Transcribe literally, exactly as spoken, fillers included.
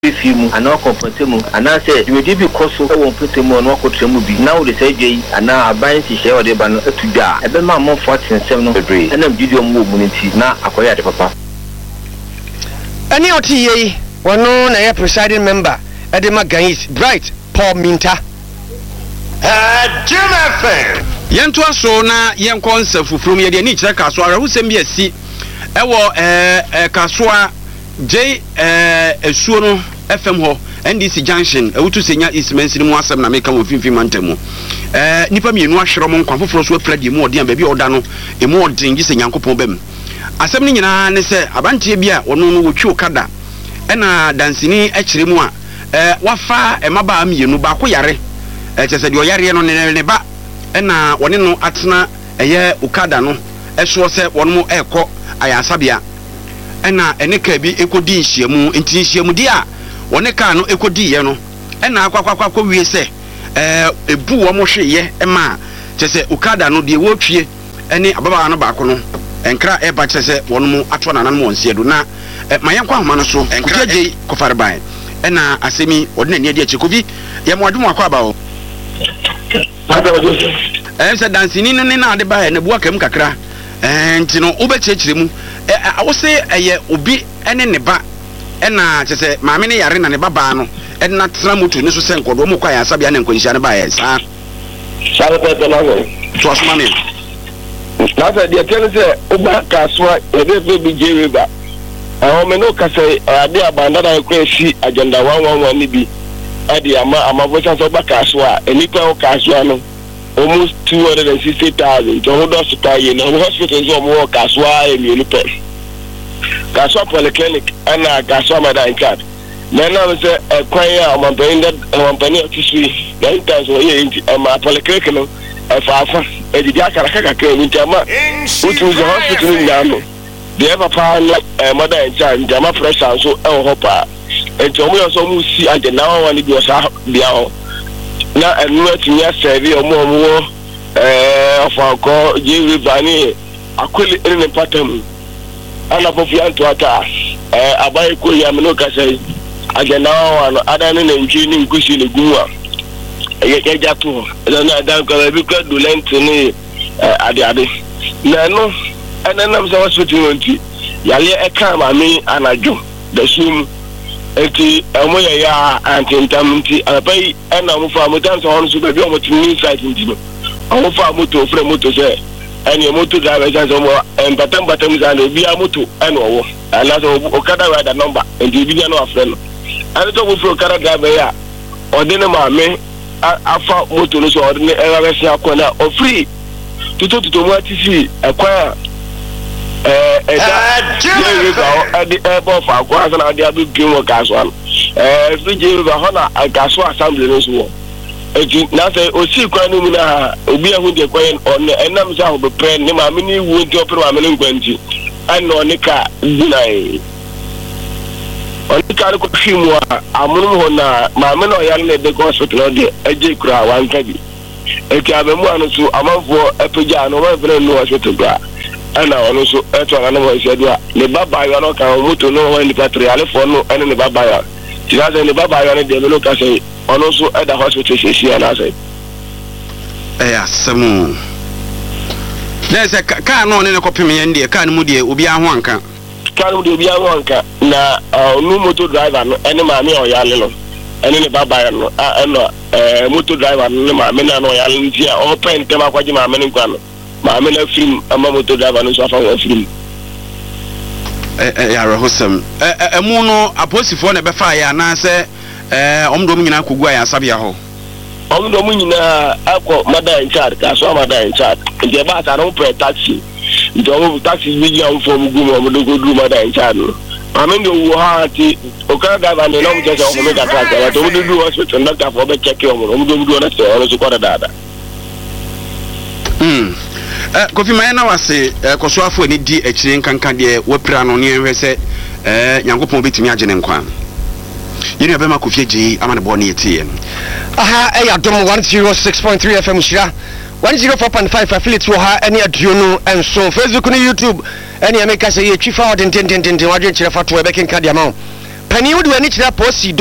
fimu ana kompetemu ana se dwedi bi koso e won petemu no akotremu bi na wo de say dwei ana aban si hye wo de ba no atuda e be ma mo fourteen seven no bebre na video mo mu nti na akoya de papa ani oti yi wono na ye presiding member e de magais Bright Paul Minta eh Jim F M yento aso na yenko nsa fufuru ye de ni kire kaso ara husem bi asi e wo eh kasoa J eh esuo no F M ho N D C Junction ewutu senya East Mensin mu asem na meka wo finfin mantemu eh nipa mienu ahwero mo nkwa foforo so afradi mu odi an ba bi oda no emu odin gi senyankopon bam asem ni nyina ne se abantie bia wono no wotwi okada ena dansini akire mu a eh wafa emaba mienu ba ko yare eh chese de oyare no ne ne ba ena wone no atena eye okada no eso se wono mo ekọ ayasabia ena eneka bi ekodi nhyiamu enti nhyiamu di a wone ka no ekodi ye no ena akwakwakwa wie se eh ebu wo mo hweye ema chese okada no de wo twie ene ababa no ba ko no enkra e ba chese wono mo ato nanan mo nsie do na mayenkwa homa no so enkra je kofare ban ena asemi wode na ne de achikobi ye mo adum akwa ba o eh se dansini no ne na ade ba e na bu akam kakra eh enti no ubechechire mu awose eye obi ene ne ba ena chese maame ne yare na ne baba no ena tra moto ne so se nkodo mo kwa ya sabia na nkwanhia ne ba ye sa sa pepe na go to asoma me na sa dia tell say oba kaswa e be be bi jewe ba awo me no ka say ade abanda na ko esi agenda one one one ni bi ade ama ama voice so ba kaswa eni kwa kaswa no almost two hundred sixty thousand to hold us to you know hospital so mo kaswa e mi ni pe kaswa polyclinic ana kaswa mada in card na na say e kwan ya o man pen that o man pen otisi nine times o ye ma polyclinic no e fa fa e di akara kaka ka ni tema utu the hospital ni no the ever pa mother in charge jama pressure so e ho pa e to mo so mo si age na one ni bi o sa bia ho na enu atinya serve omo omo eh afako jiwi bani akuli ene patam ana pofu anto ata eh abai ko ya me no ka sai agena wa ada ne nji ni nkusi le guwa ye ye jato na dan ko bi ko dolent ni ade ade na no ana na so hospital nti yale e kan ma mi anajo da sum eti emo ya ya antintamti abai ana mu fa mutan so hono so be bi o mutini site nti no o fa moto frɛ moto se eni moto driver se so mo empatam batam za na bi a moto ena owo ana so okada wa da number enti bi na afrɛ no ana to go fro okada driver ya odene ma me afa moto no so odene era be se akona o free tuto tuto mo atisi akwa eh eh je ba ade e bo fa kwa na ade abu gimo kaswa eh fi je ba hona kaswa assembly no so eti na say osi kwa no mu na obi ahu de kwa on enam sa ho be pre ni ma me ni wu nti opre ma me nkwanti anno ne ka dinai on ka ko fimu amunu ho na ma me no yale ne de hospital de eje kura wan ka bi eti abemu anu so amanfo epeja no ma fere no hospital bra ana ono so eto ana mo isedua ne baba yo no ka moto no when the patriale for no ene ne baba yo tiraze ne baba yo ne de no ka say ono so at the hospital she ana say eh asemu na se ka no ne ne kopem ye ndie ka ne mu die obi aho anka ka no de obi aho anka na no motor driver no ene ma me o yale no ene ne baba yo no eno eh motor driver no ma me na no yale ntia o pen tema kwaji ma me ne kwa no ma me na film ama motor driver no so afa wa film eh eh ya rahosam eh emu no aposifo na be fa ya na se eh omdo mu nyina kogu ya sabia ho omdo mu nyina akọ mother in charge ka so mother in charge nje ba ta no pre taxi nje o taxi bi ya mfo mu gu mo do go do mother in charge no ame ndo wo ha ti o ka ga ba ne no mu je so o me ga ta ga to mu do hospital doctor for be check o mo do mu do na se o so kwada dada mm eh kofi maye na wase koso afo ni di akire nkanka de wapira no ne ehwe se eh nyankopon betimi agene nkwa yini abema kofi agi amane bo ne yetie aha eh adom one oh six point three F M shira one oh four point five affiliate wo ha ene aduonu enso Facebook ni YouTube ene ameka se ye twifa odentententen wadwen kire fato e bekin ka dia ma panyin wo de wani kyerɛ policy